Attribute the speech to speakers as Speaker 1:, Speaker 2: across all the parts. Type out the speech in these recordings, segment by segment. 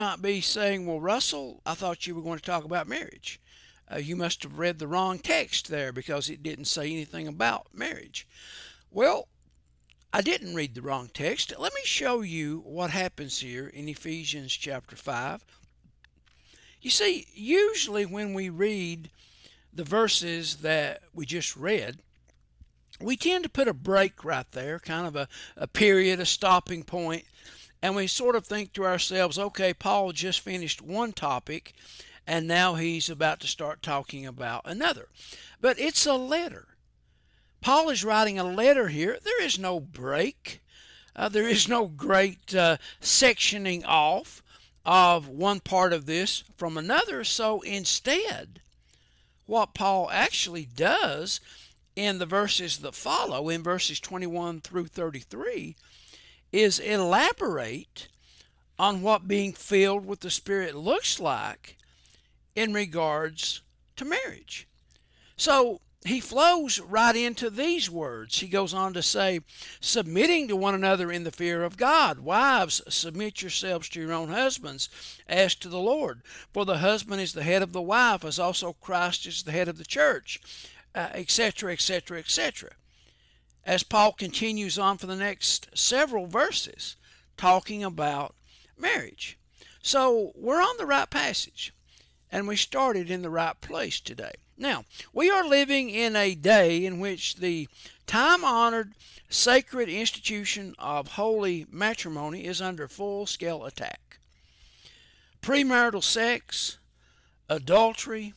Speaker 1: might be saying, well, Russell, I thought you were going to talk about marriage. You must have read the wrong text there because it didn't say anything about marriage. Well, I didn't read the wrong text. Let me show you what happens here in Ephesians chapter 5. You see, usually when we read the verses that we just read, we tend to put a break right there, kind of a period, a stopping point, and we sort of think to ourselves, okay, Paul just finished one topic, and now he's about to start talking about another. But it's a letter. Paul is writing a letter here. There is no break. There is no great sectioning off of one part of this from another. So instead, what Paul actually does in the verses that follow, in verses 21 through 33, is elaborate on what being filled with the Spirit looks like in regards to marriage. So he flows right into these words. He goes on to say, submitting to one another in the fear of God. Wives, submit yourselves to your own husbands as to the Lord. For the husband is the head of the wife, as also Christ is the head of the church, etc., etc., etc. As Paul continues on for the next several verses, talking about marriage. So we're on the right passage, and we started in the right place today. Now, we are living in a day in which the time-honored sacred institution of holy matrimony is under full-scale attack. Premarital sex, adultery,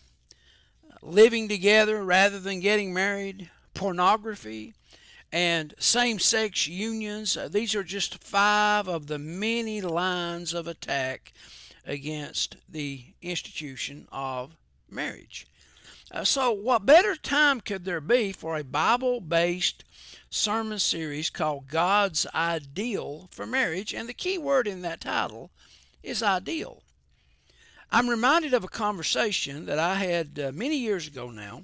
Speaker 1: living together rather than getting married, pornography, and same-sex unions. These are just 5 of the many lines of attack against the institution of marriage. So what better time could there be for a Bible-based sermon series called God's Ideal for Marriage? And the key word in that title is ideal. I'm reminded of a conversation that I had many years ago now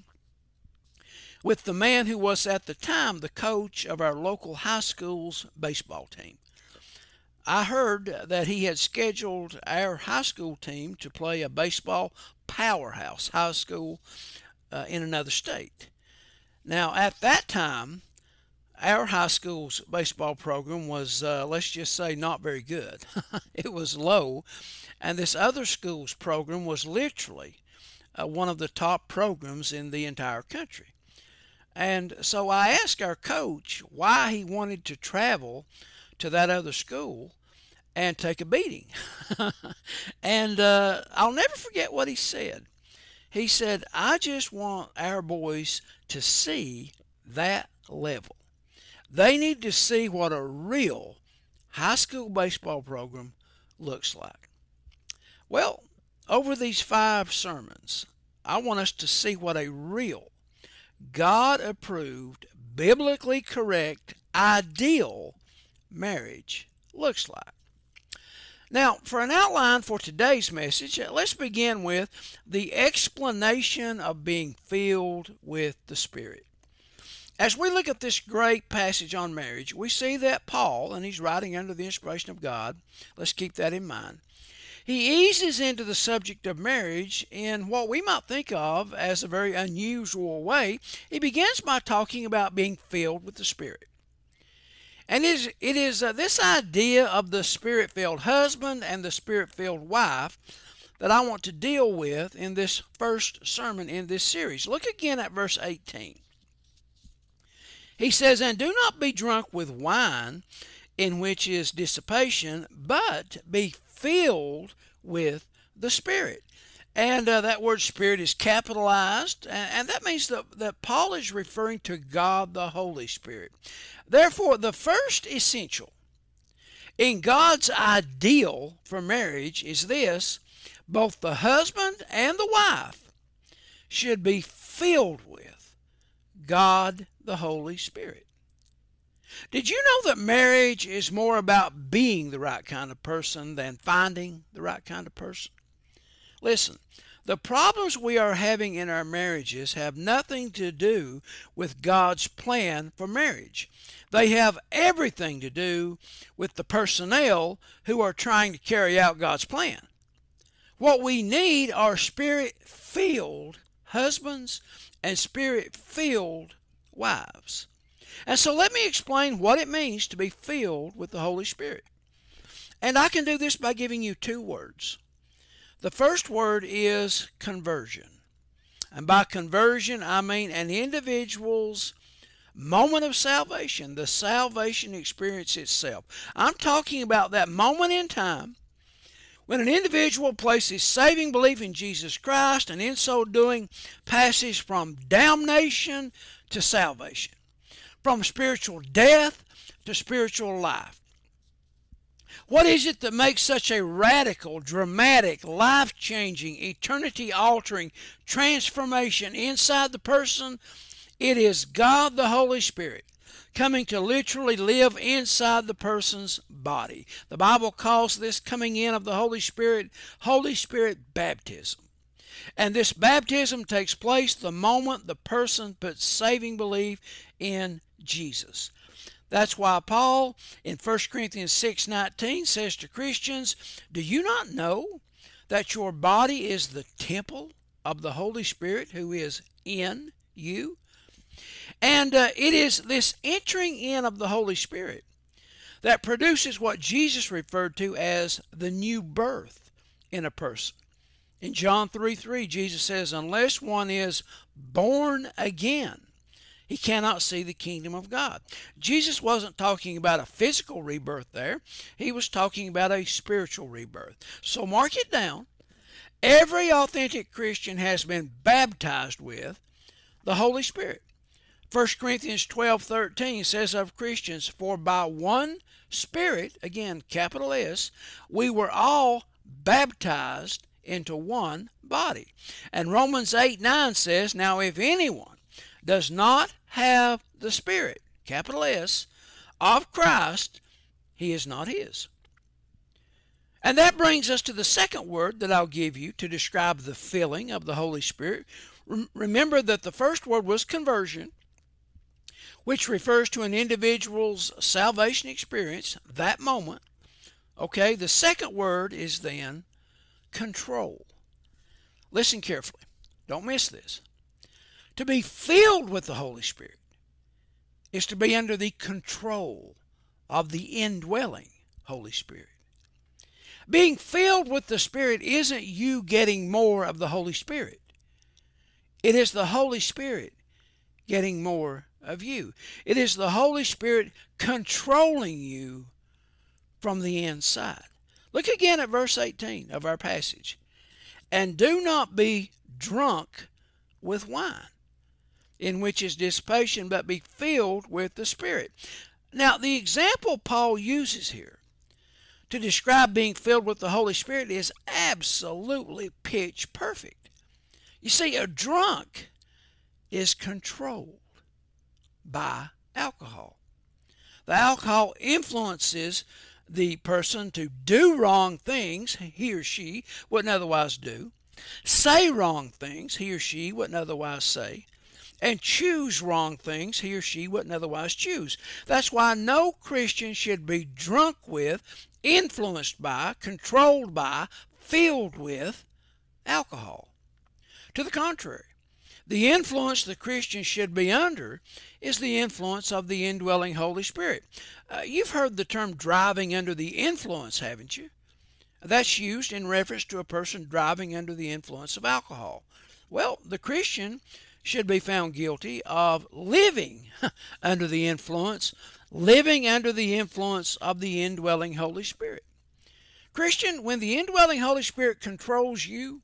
Speaker 1: with the man who was at the time the coach of our local high school's baseball team. I heard that he had scheduled our high school team to play a baseball powerhouse high school in another state. Now, at that time, our high school's baseball program was, let's just say, not very good. It was low, and this other school's program was literally one of the top programs in the entire country. And so I asked our coach why he wanted to travel to that other school and take a beating. And I'll never forget what he said. He said, I just want our boys to see that level. They need to see what a real high school baseball program looks like. Well, over these 5 sermons, I want us to see what a real God-approved, biblically correct, ideal marriage looks like. Now, for an outline for today's message, let's begin with the explanation of being filled with the Spirit. As we look at this great passage on marriage, we see that Paul, and he's writing under the inspiration of God, let's keep that in mind, he eases into the subject of marriage in what we might think of as a very unusual way. He begins by talking about being filled with the Spirit. And it is this idea of the Spirit-filled husband and the Spirit-filled wife that I want to deal with in this first sermon in this series. Look again at verse 18. He says, and do not be drunk with wine, in which is dissipation, but be filled with the Spirit. And that word Spirit is capitalized, and that means that Paul is referring to God the Holy Spirit. Therefore, the first essential in God's ideal for marriage is this: both the husband and the wife should be filled with God the Holy Spirit. Did you know that marriage is more about being the right kind of person than finding the right kind of person? Listen, the problems we are having in our marriages have nothing to do with God's plan for marriage. They have everything to do with the personnel who are trying to carry out God's plan. What we need are Spirit-filled husbands and Spirit-filled wives. And so let me explain what it means to be filled with the Holy Spirit. And I can do this by giving you two words. The first word is conversion. And by conversion, I mean an individual's moment of salvation, the salvation experience itself. I'm talking about that moment in time when an individual places saving belief in Jesus Christ and in so doing passes from damnation to salvation, from spiritual death to spiritual life. What is it that makes such a radical, dramatic, life-changing, eternity-altering transformation inside the person? It is God the Holy Spirit coming to literally live inside the person's body. The Bible calls this coming in of the Holy Spirit baptism. And this baptism takes place the moment the person puts saving belief in Jesus. That's why Paul in 1 Corinthians 6:19 says to Christians, do you not know that your body is the temple of the Holy Spirit who is in you? And it is this entering in of the Holy Spirit that produces what Jesus referred to as the new birth in a person. In John 3:3, Jesus says, unless one is born again, he cannot see the kingdom of God. Jesus wasn't talking about a physical rebirth there. He was talking about a spiritual rebirth. So mark it down. Every authentic Christian has been baptized with the Holy Spirit. 1 Corinthians 12:13 says of Christians, for by one Spirit, again, capital S, we were all baptized into one body. And Romans 8:9 says, now if anyone does not have the Spirit, capital S, of Christ, he is not his. And that brings us to the second word that I'll give you to describe the filling of the Holy Spirit. Remember that the first word was conversion, which refers to an individual's salvation experience, that moment. Okay, the second word is then control. Listen carefully. Don't miss this. To be filled with the Holy Spirit is to be under the control of the indwelling Holy Spirit. Being filled with the Spirit isn't you getting more of the Holy Spirit. It is the Holy Spirit getting more of you. It is the Holy Spirit controlling you from the inside. Look again at verse 18 of our passage. And do not be drunk with wine, in which is dissipation, but be filled with the Spirit. Now, the example Paul uses here to describe being filled with the Holy Spirit is absolutely pitch perfect. You see, a drunk is controlled by alcohol. The alcohol influences the person to do wrong things he or she wouldn't otherwise do, say wrong things he or she wouldn't otherwise say, and choose wrong things he or she wouldn't otherwise choose. That's why no Christian should be drunk with, influenced by, controlled by, filled with alcohol. To the contrary, the influence the Christian should be under is the influence of the indwelling Holy Spirit. You've heard the term driving under the influence, haven't you? That's used in reference to a person driving under the influence of alcohol. Well, the Christian should be found guilty of living under the influence of the indwelling Holy Spirit. Christian, when the indwelling Holy Spirit controls you,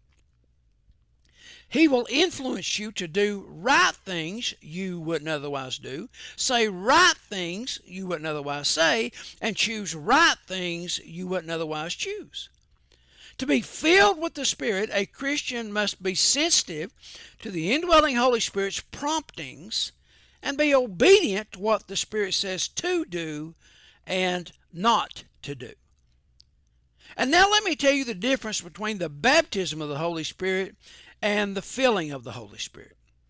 Speaker 1: he will influence you to do right things you wouldn't otherwise do, say right things you wouldn't otherwise say, and choose right things you wouldn't otherwise choose. To be filled with the Spirit, a Christian must be sensitive to the indwelling Holy Spirit's promptings and be obedient to what the Spirit says to do and not to do. And now let me tell you the difference between the baptism of the Holy Spirit and the filling of the Holy Spirit.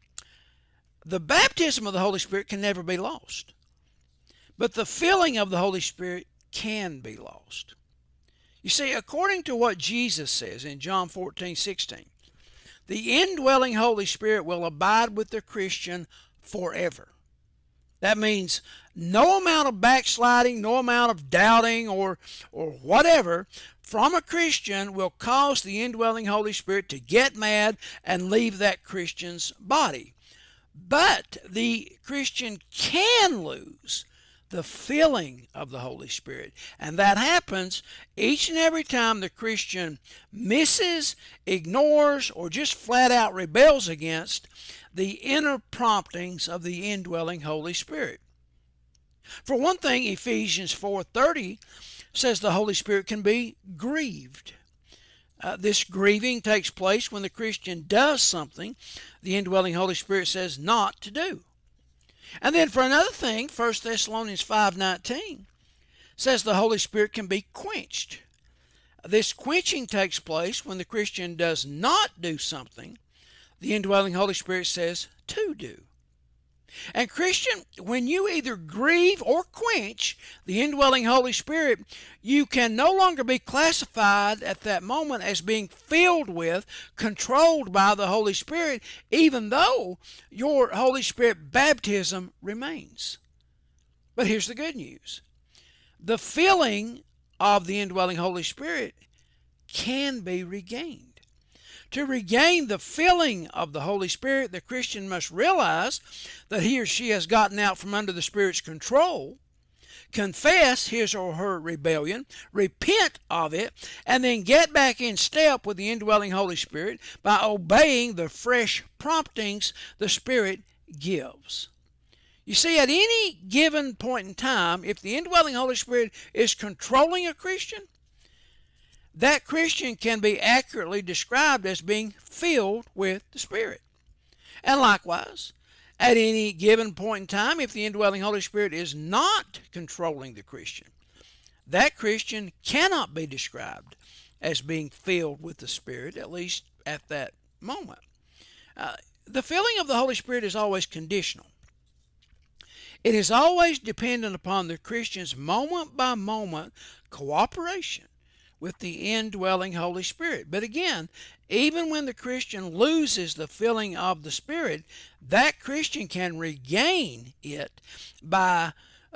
Speaker 1: The baptism of the Holy Spirit can never be lost, but the filling of the Holy Spirit can be lost. You see, according to what Jesus says in John 14:16, the indwelling Holy Spirit will abide with the Christian forever. That means no amount of backsliding, no amount of doubting or whatever from a Christian will cause the indwelling Holy Spirit to get mad and leave that Christian's body. But the Christian can lose the filling of the Holy Spirit. And that happens each and every time the Christian misses, ignores, or just flat out rebels against the inner promptings of the indwelling Holy Spirit. For one thing, Ephesians 4:30 says the Holy Spirit can be grieved. This grieving takes place when the Christian does something the indwelling Holy Spirit says not to do. And then for another thing, 1 Thessalonians 5:19 says the Holy Spirit can be quenched. This quenching takes place when the Christian does not do something the indwelling Holy Spirit says to do. And Christian, when you either grieve or quench the indwelling Holy Spirit, you can no longer be classified at that moment as being filled with, controlled by the Holy Spirit, even though your Holy Spirit baptism remains. But here's the good news. The filling of the indwelling Holy Spirit can be regained. To regain the filling of the Holy Spirit, the Christian must realize that he or she has gotten out from under the Spirit's control, confess his or her rebellion, repent of it, and then get back in step with the indwelling Holy Spirit by obeying the fresh promptings the Spirit gives. You see, at any given point in time, if the indwelling Holy Spirit is controlling a Christian, that Christian can be accurately described as being filled with the Spirit. And likewise, at any given point in time, if the indwelling Holy Spirit is not controlling the Christian, that Christian cannot be described as being filled with the Spirit, at least at that moment. The filling of the Holy Spirit is always conditional. It is always dependent upon the Christian's moment-by-moment cooperation with the indwelling Holy Spirit. But again, even when the Christian loses the filling of the Spirit, that Christian can regain it by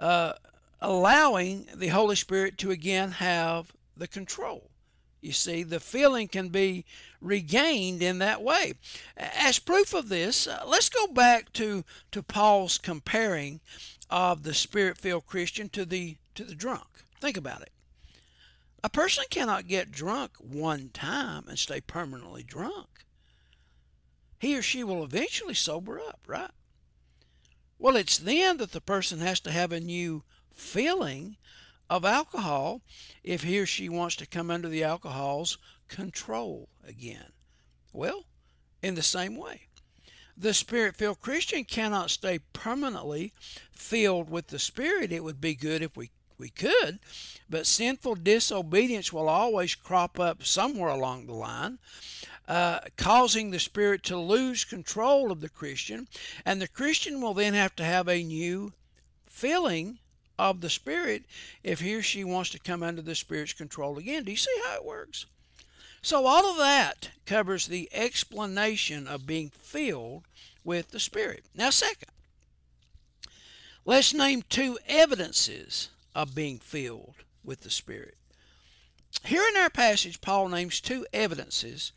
Speaker 1: allowing the Holy Spirit to again have the control. You see, the filling can be regained in that way. As proof of this, let's go back to Paul's comparing of the Spirit-filled Christian to the drunk. Think about it. A person cannot get drunk one time and stay permanently drunk. He or she will eventually sober up, right? Well, it's then that the person has to have a new filling of alcohol if he or she wants to come under the alcohol's control again. Well, in the same way, the Spirit-filled Christian cannot stay permanently filled with the Spirit. It would be good if we could, but sinful disobedience will always crop up somewhere along the line, causing the Spirit to lose control of the Christian, and the Christian will then have to have a new filling of the Spirit if he or she wants to come under the Spirit's control again. Do you see how it works? So all of that covers the explanation of being filled with the Spirit. Now, second, let's name two evidences of being filled with the Spirit. Here in our passage, Paul names two evidences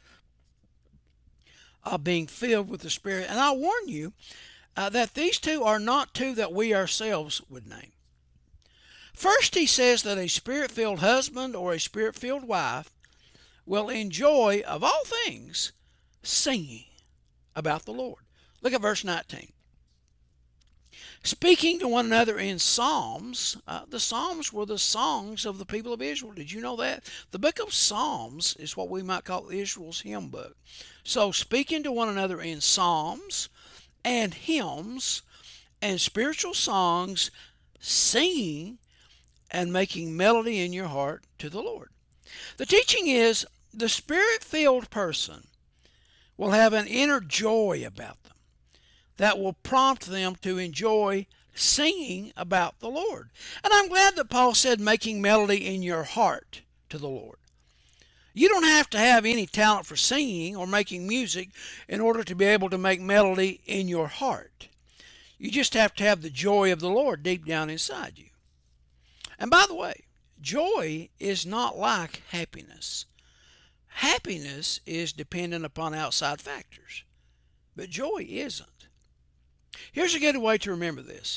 Speaker 1: of being filled with the Spirit. And I'll warn you that these two are not two that we ourselves would name. First, he says that a Spirit-filled husband or a Spirit-filled wife will enjoy, of all things, singing about the Lord. Look at verse 19. Speaking to one another in psalms. The psalms were the songs of the people of Israel. Did you know that? The book of Psalms is what we might call Israel's hymn book. So speaking to one another in psalms and hymns and spiritual songs, singing and making melody in your heart to the Lord. The teaching is the Spirit-filled person will have an inner joy about them that will prompt them to enjoy singing about the Lord. And I'm glad that Paul said making melody in your heart to the Lord. You don't have to have any talent for singing or making music in order to be able to make melody in your heart. You just have to have the joy of the Lord deep down inside you. And by the way, joy is not like happiness. Happiness is dependent upon outside factors, but joy isn't. Here's a good way to remember this.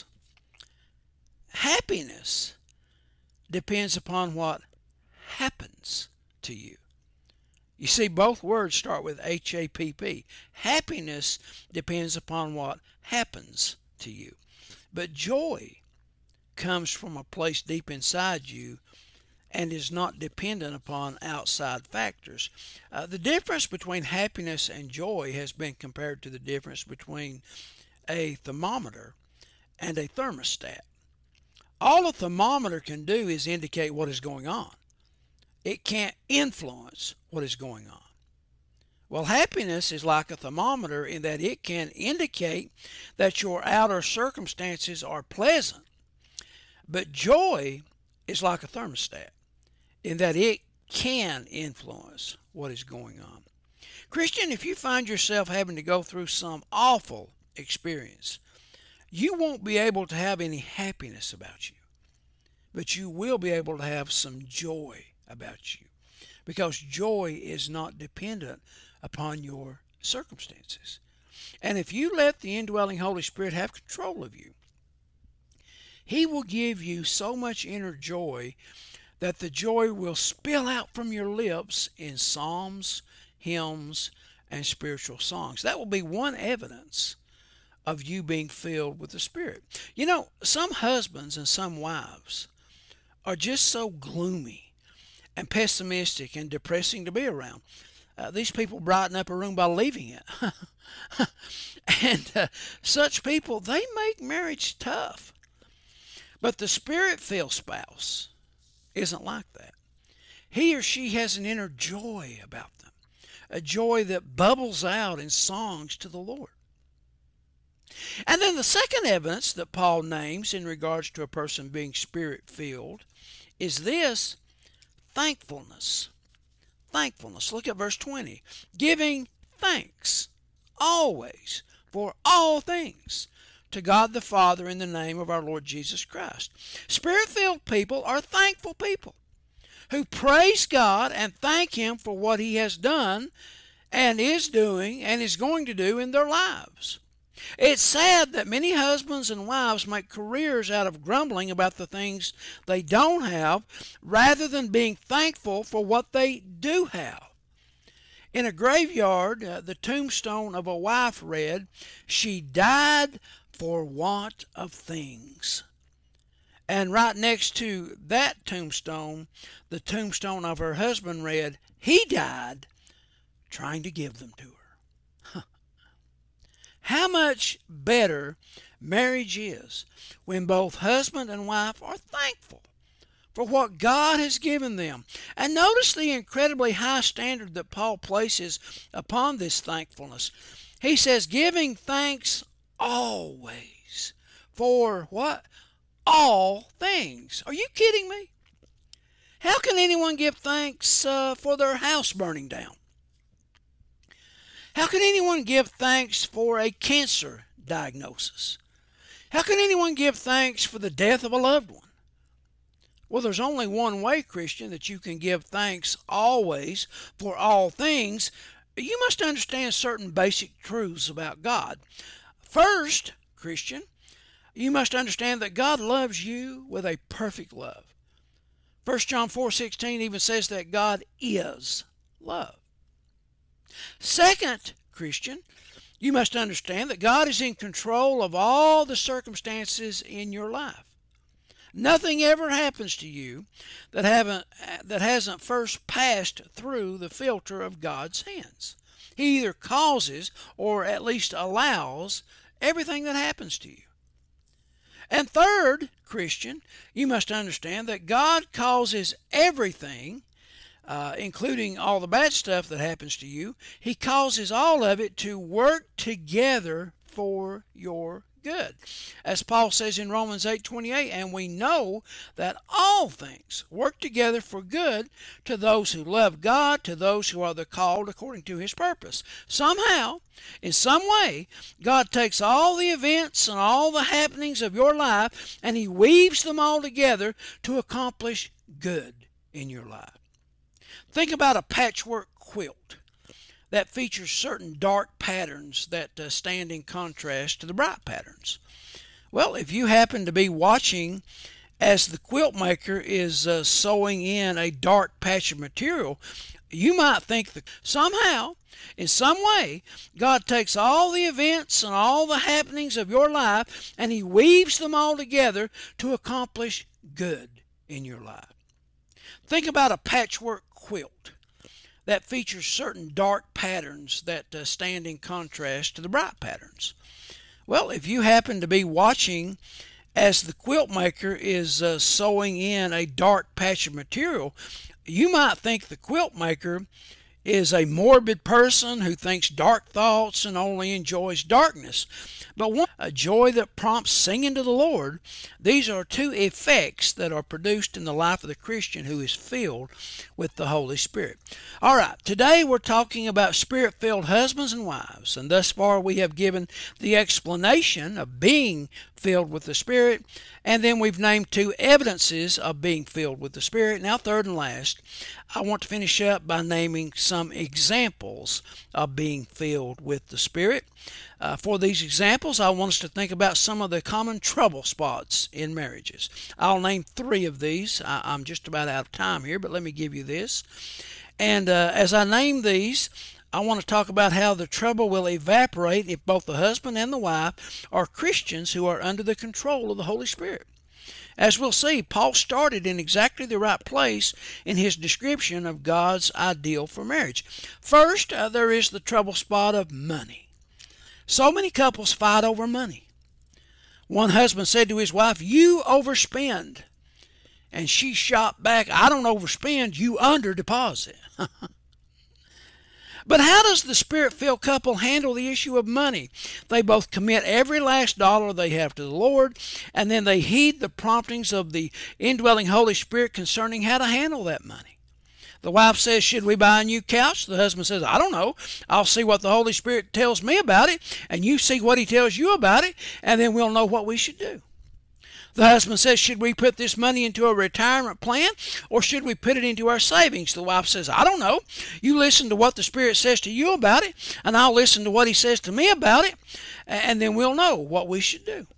Speaker 1: Happiness depends upon what happens to you. You see, both words start with HAPP. Happiness depends upon what happens to you. But joy comes from a place deep inside you and is not dependent upon outside factors. The difference between happiness and joy has been compared to the difference between a thermometer and a thermostat. All a thermometer can do is indicate what is going on. It can't influence what is going on. Well, happiness is like a thermometer in that it can indicate that your outer circumstances are pleasant. But joy is like a thermostat in that it can influence what is going on. Christian, if you find yourself having to go through some awful experience, you won't be able to have any happiness about you, but you will be able to have some joy about you, because joy is not dependent upon your circumstances. And if you let the indwelling Holy Spirit have control of you, He will give you so much inner joy that the joy will spill out from your lips in psalms, hymns, and spiritual songs. That will be one evidence of you being filled with the Spirit. You know, some husbands and some wives are just so gloomy and pessimistic and depressing to be around. These people brighten up a room by leaving it. And such people, they make marriage tough. But the Spirit-filled spouse isn't like that. He or she has an inner joy about them, a joy that bubbles out in songs to the Lord. And then the second evidence that Paul names in regards to a person being Spirit-filled is this: thankfulness. Thankfulness. Look at verse 20. Giving thanks always for all things to God the Father in the name of our Lord Jesus Christ. Spirit-filled people are thankful people who praise God and thank Him for what He has done and is doing and is going to do in their lives. It's sad that many husbands and wives make careers out of grumbling about the things they don't have rather than being thankful for what they do have. In a graveyard, the tombstone of a wife read, "She died for want of things." And right next to that tombstone, the tombstone of her husband read, "He died trying to give them to her." How much better marriage is when both husband and wife are thankful for what God has given them. And notice the incredibly high standard that Paul places upon this thankfulness. He says, giving thanks always for what? All things. Are you kidding me? How can anyone give thanks for their house burning down? How can anyone give thanks for a cancer diagnosis? How can anyone give thanks for the death of a loved one? Well, there's only one way, Christian, that you can give thanks always for all things. You must understand certain basic truths about God. First, Christian, you must understand that God loves you with a perfect love. 1 John 4:16 even says that God is love. Second, Christian, you must understand that God is in control of all the circumstances in your life. Nothing ever happens to you that hasn't first passed through the filter of God's hands. He either causes or at least allows everything that happens to you. And third, Christian, you must understand that God causes everything, including all the bad stuff that happens to you, He causes all of it to work together for your good. As Paul says in Romans 8:28, and we know that all things work together for good to those who love God, to those who are the called according to his purpose. Somehow, in some way, God takes all the events and all the happenings of your life and he weaves them all together to accomplish good in your life. Think about a patchwork quilt that features certain dark patterns that stand in contrast to the bright patterns. Well, if you happen to be watching as the quilt maker is sewing in a dark patch of material, you might think that somehow, in some way, God takes all the events and all the happenings of your life and he weaves them all together to accomplish good in your life. Think about a patchwork quilt that features certain dark patterns that stand in contrast to the bright patterns. Well, if you happen to be watching as the quilt maker is sewing in a dark patch of material, you might think the quilt maker is a morbid person who thinks dark thoughts and only enjoys darkness. But one, a joy that prompts singing to the Lord, these are two effects that are produced in the life of the Christian who is filled with the Holy Spirit. All right, today we're talking about Spirit-filled husbands and wives, and thus far we have given the explanation of being filled with the Spirit, and then we've named two evidences of being filled with the Spirit. Now, third and last, I want to finish up by naming some examples of being filled with the Spirit. For these examples, I want us to think about some of the common trouble spots in marriages. I'll name three of these. I'm just about out of time here, but let me give you this. And as I name these, I want to talk about how the trouble will evaporate if both the husband and the wife are Christians who are under the control of the Holy Spirit. As we'll see, Paul started in exactly the right place in his description of God's ideal for marriage. First, there is the trouble spot of money. So many couples fight over money. One husband said to his wife, "You overspend." And she shot back, "I don't overspend, you underdeposit." But how does the Spirit-filled couple handle the issue of money? They both commit every last dollar they have to the Lord, and then they heed the promptings of the indwelling Holy Spirit concerning how to handle that money. The wife says, "Should we buy a new couch?" The husband says, "I don't know. I'll see what the Holy Spirit tells me about it, and you see what he tells you about it, and then we'll know what we should do." The husband says, "Should we put this money into a retirement plan, or should we put it into our savings?" The wife says, "I don't know. You listen to what the Spirit says to you about it, and I'll listen to what he says to me about it, and then we'll know what we should do."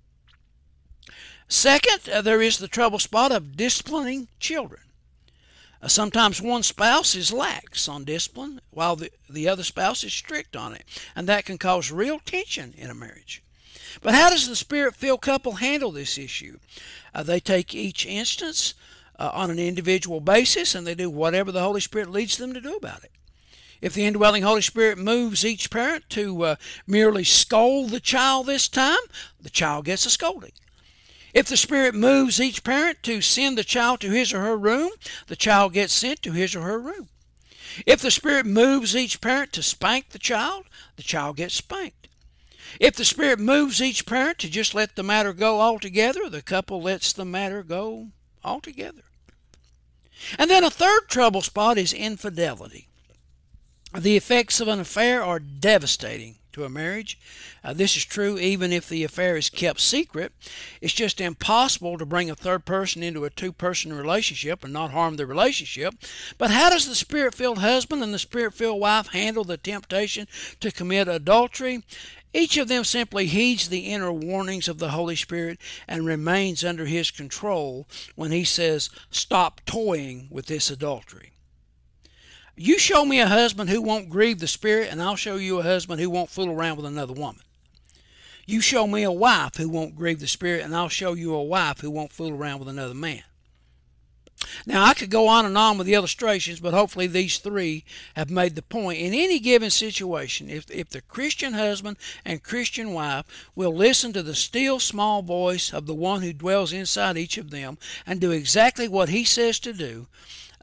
Speaker 1: Second, there is the trouble spot of disciplining children. Sometimes one spouse is lax on discipline while the other spouse is strict on it, and that can cause real tension in a marriage. But how does the Spirit-filled couple handle this issue? They take each instance on an individual basis, and they do whatever the Holy Spirit leads them to do about it. If the indwelling Holy Spirit moves each parent to merely scold the child this time, the child gets a scolding. If the Spirit moves each parent to send the child to his or her room, the child gets sent to his or her room. If the Spirit moves each parent to spank the child gets spanked. If the Spirit moves each parent to just let the matter go altogether, the couple lets the matter go altogether. And then a third trouble spot is infidelity. The effects of an affair are devastating to a marriage. This is true even if the affair is kept secret. It's just impossible to bring a third person into a two-person relationship and not harm the relationship. But how does the Spirit-filled husband and the Spirit-filled wife handle the temptation to commit adultery? Each of them simply heeds the inner warnings of the Holy Spirit and remains under his control when he says, "Stop toying with this adultery." You show me a husband who won't grieve the Spirit, and I'll show you a husband who won't fool around with another woman. You show me a wife who won't grieve the Spirit, and I'll show you a wife who won't fool around with another man. Now, I could go on and on with the illustrations, but hopefully these three have made the point. In any given situation, if the Christian husband and Christian wife will listen to the still small voice of the one who dwells inside each of them and do exactly what he says to do,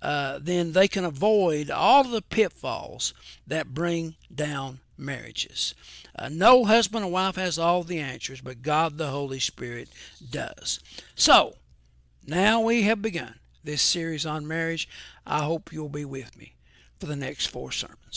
Speaker 1: then they can avoid all of the pitfalls that bring down marriages. No husband or wife has all the answers, but God the Holy Spirit does. So, now we have begun this series on marriage. I hope you'll be with me for the next 4 sermons.